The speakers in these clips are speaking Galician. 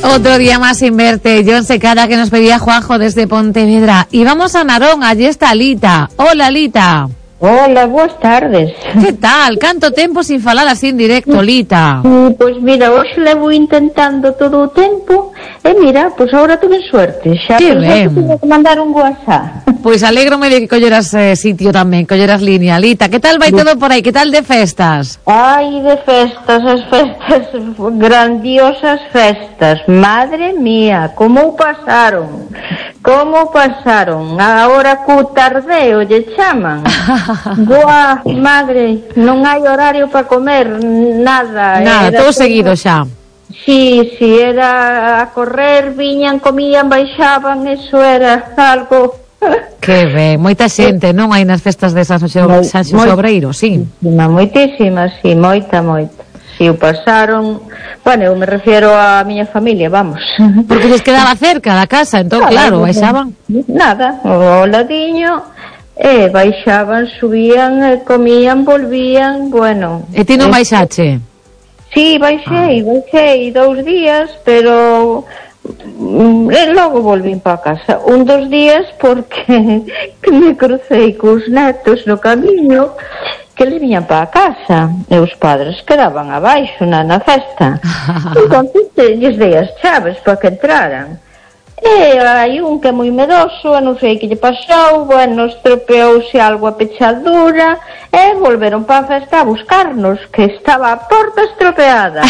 Otro día más sin verte. John Secada, que nos pedía Juanjo desde Pontevedra. Y vamos a Narón, allí está Lita. Hola, Lita. Hola, boas tardes. Que tal? Canto tempo sin falar así en directo, Lita? Pois mira, hoxe levo intentando todo o tempo e mira, pois agora tuve suerte. Xa que pensei que que mandar un WhatsApp. Pois alégrome de que colleras sitio tamén, colleras línea. Lita, que tal vai todo por aí? Que tal de festas? Ai, de festas, as festas, grandiosas festas. Madre mía, como pasaron? Como pasaron? Agora cu tardeo lle chaman. Boa, madre, non hai horario para comer, nada. Nada, todo seguido xa. Sí, era a correr, viñan, comían, baixaban, eso era algo... Que ben, moita xente, non hai nas festas de San Xosé Obreiro, sí? Moitísima, sí, moita. Si o pasaron, bueno, eu me refiero a miña familia, vamos. Porque les quedaba cerca da casa, entón, claro, baixaban. Nada, o ladiño... baixaban, subían, comían, volvían, bueno. E ti non baixache? Sí, baixei 2 días, pero logo volvín para casa. Un dos días porque me crucei cos netos no camiño que les viñan para casa e os padres quedaban abaixo na festa. Entón, lles dei as chaves para que entraran. E hai un que é moi medoso, non sei que lle pasou, bueno, estropeouse algo a pechadura e volveron para a festa a buscarnos, que estaba a porta estropeada.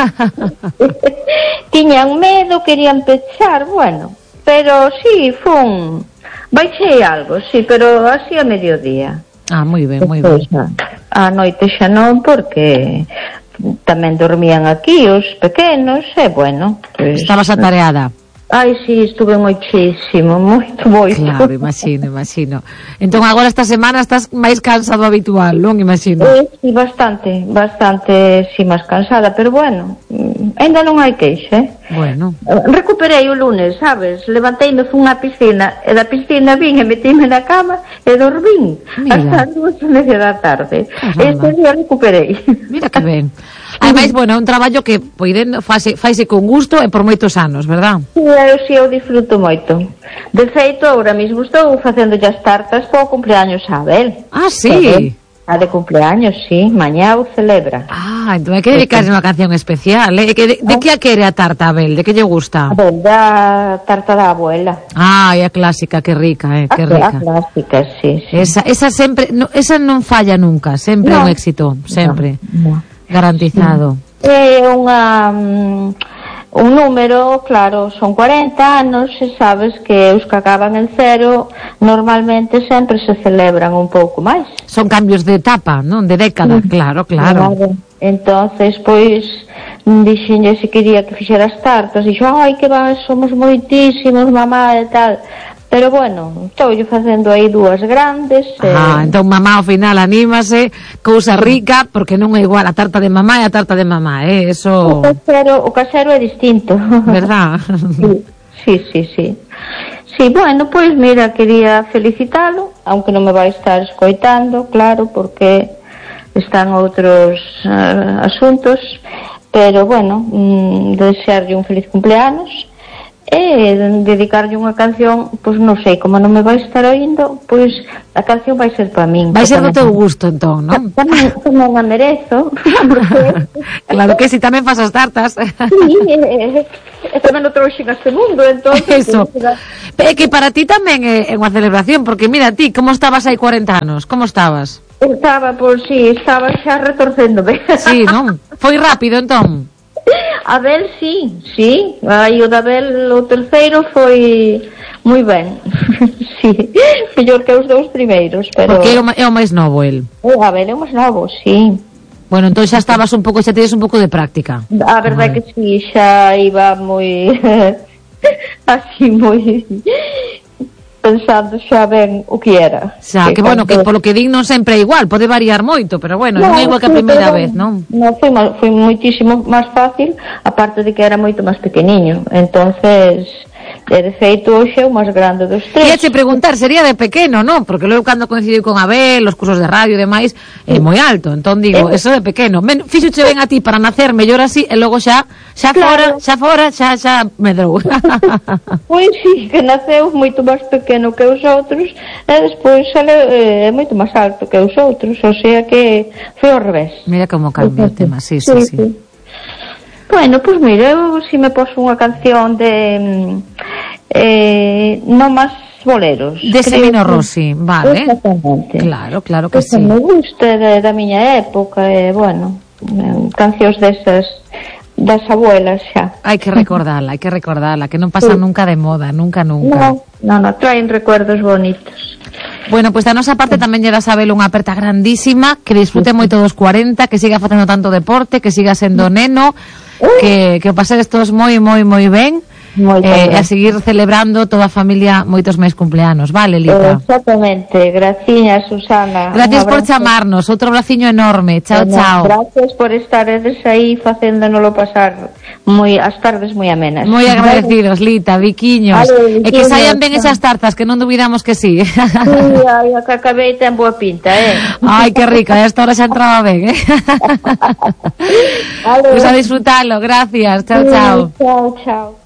Tiñan medo, querían pechar, bueno, pero sí, baixei algo, sí, pero así a mediodía. Ah, moi ben, moi ben. A noite xa non, porque tamén dormían aquí os pequenos, e bueno, pues, estabas atareada. Ai, sí, estuve moitísimo, moito. Claro, imagino. Entón agora esta semana estás máis cansado habitual, non? Imagino. Sí, bastante, sí, máis cansada, pero bueno, ainda non hai queixa, Bueno. Recuperei o lunes, sabes? Levanteime, fun á piscina, e da piscina vin e metime na cama e dormín hasta as 2:30 da tarde. Este día recuperei. Mira que ben. Ademais, bueno, é un traballo que faise con gusto e por moitos anos, verdad? Sí, eu disfruto moito. De feito, agora mesmo estou facendo as tartas para o cumpleaños a Abel. Ah, sí? A de cumpleaños, sí, mañá o celebra. Ah, entón hai que dedicarse unha canción especial, eh? De que a quere a tarta, Abel? De que lle gusta? Abel, da tarta da abuela. Ah, é a clásica, que rica, que rica. A clásica, sí. Esa sempre, esa non falla nunca, sempre é un éxito, sempre. Garantizado. É un número, claro, son 40 anos e sabes que os que acaban en 0 normalmente sempre se celebran un pouco máis. Son cambios de etapa, non? De década, claro. Entonces, pois, dixenlle se quería que fixera as tartas, dixo, ai, que somos moitísimos, mamá e tal. Pero bueno, estou facendo aí 2 grandes. Entón mamá ao final anímase, cousa rica, porque non é igual a tarta de mamá e a tarta de mamá, eso... O casero é distinto. Verdad? Sí. Sí, bueno, pois mira, quería felicitalo, aunque non me vai estar escoitando, claro, porque están outros asuntos, pero bueno, desearlle un feliz cumpleanos, e dedicarlle unha canción, pois non sei, como non me vai estar oindo, pois a canción vai ser para min. Vai ser do teu gusto, entón, non? Tamén a merezo. Claro que si, tamén fas as tartas. Sí, tamén o trouxen a este mundo, entón... Eso. É que para ti tamén é unha celebración, porque mira ti, como estabas hai 40 anos? Como estabas? Estaba xa retorcéndome. Sí, non? Foi rápido, entón? Abel, sí. Aí o de Abel, o terceiro, foi moi ben. Sí, mellor que os 2 primeiros, pero... Porque é o máis novo, el. O Abel é o máis novo, sí. Bueno, entón xa estabas un pouco, xa tedes un pouco de práctica. A verdade é que sí, xa iba moi... así, moi... pensando xa ben o que era. Xa, que bueno, que polo que din non sempre é igual, pode variar moito, pero bueno, non é igual que a primeira vez, non? Non, foi moitísimo máis fácil, aparte de que era moito máis pequeniño, entonces E de feito hoxe é o máis grande dos tres. Ia che preguntar, sería de pequeno, non? Porque logo cando coincidiu con Abel, os cursos de radio e demais, é moi alto, entón digo, eso de pequeno. Fíxoche ben a ti para nacer mellor así e logo xa Claro. fora, xa medrou. Pois sí, que naceu moito máis pequeno que os outros e despois é moito máis alto que os outros, o sea que foi ao revés. Mira como cambia o tema, sí. Bueno, pois mira, eu si me poso unha canción de Non máis boleros. De Semino Rossi, vale. Exactamente. Claro que sí. Me gusta da miña época, bueno, cancións desas das abuelas xa. Hai que recordarla, que non pasa nunca de moda, nunca. No, traen recuerdos bonitos. Bueno, pois da nosa parte tamén lle das a Abel unha aperta grandísima, que disfrute moito dos 40, que siga facendo tanto deporte, que siga sendo neno, que o pasedes todos moi ben, e a seguir celebrando toda a familia moitos máis cumpleanos, vale, Lita? Exactamente, graciñas, Susana. Gracias por chamarnos, outro abraciño enorme, chao. Gracias por estaredes aí facéndonoslo pasar as tardes moi amenas. Moi agradecidos, Lita, biquiños. Vale, e que saian ben esas tartas, que non dubidamos que sí. Ai, a que acabei ten boa pinta, Ai, que rico, a esta hora xa entraba ben, Vale. Pues a disfrutalo, gracias, chao. Chao.